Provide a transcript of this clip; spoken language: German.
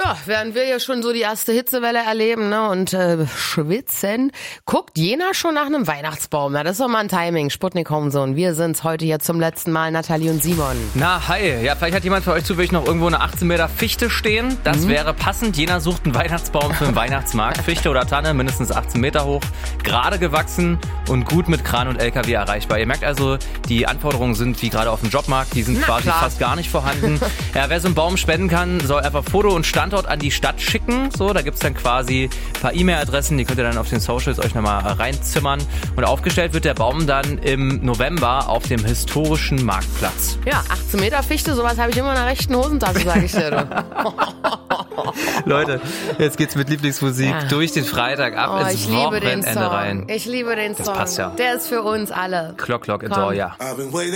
Ja, während wir ja schon so die erste Hitzewelle erleben, ne, und schwitzen, guckt Jena schon nach einem Weihnachtsbaum. Ja, das ist doch mal ein Timing. Sputnik Homezone. Wir sind's heute hier zum letzten Mal, Nathalie und Simon. Na, hi. Ja, vielleicht hat jemand für euch zufällig noch irgendwo eine 18 Meter Fichte stehen. Das wäre passend. Jena sucht einen Weihnachtsbaum für den Weihnachtsmarkt. Fichte oder Tanne, mindestens 18 Meter hoch, gerade gewachsen und gut mit Kran und LKW erreichbar. Ihr merkt also, die Anforderungen sind wie gerade auf dem Jobmarkt, die sind quasi fast gar nicht vorhanden. Ja, wer so einen Baum spenden kann, soll einfach Foto und Standort an die Stadt schicken. So, da gibt's dann quasi ein paar E-Mail-Adressen, die könnt ihr dann auf den Socials euch nochmal reinzimmern. Und aufgestellt wird der Baum dann im November auf dem historischen Marktplatz. Ja, 18 Meter Fichte, sowas habe ich immer in der rechten Hosentasche, sage ich dir. Leute, jetzt geht's mit Lieblingsmusik durch den Freitag ab ins Wochenende rein. Ich liebe den Song. Das passt ja. Der ist für uns alle. Clock, Clock, Adore, ja.